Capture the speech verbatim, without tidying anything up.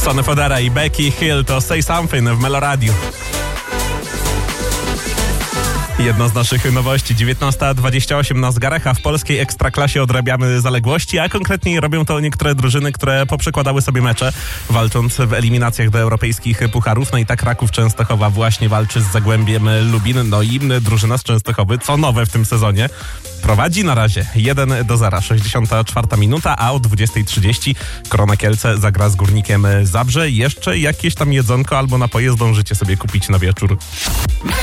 Sonny Fodera i Becky Hill to Say Something w Meloradiu. Jedna z naszych nowości, dziewiętnasta dwadzieścia osiem na zegarach, a w polskiej Ekstraklasie odrabiamy zaległości, a konkretniej robią to niektóre drużyny, które poprzekładały sobie mecze, walcząc w eliminacjach do europejskich pucharów. No i tak Raków Częstochowa właśnie walczy z Zagłębiem Lubin. No i drużyna z Częstochowy, co nowe w tym sezonie, prowadzi na razie jeden do zera, sześćdziesiąta czwarta minuta, a o dwudziesta trzydzieści Korona Kielce zagra z Górnikiem Zabrze. Jeszcze jakieś tam jedzonko albo napoje zdążycie sobie kupić na wieczór.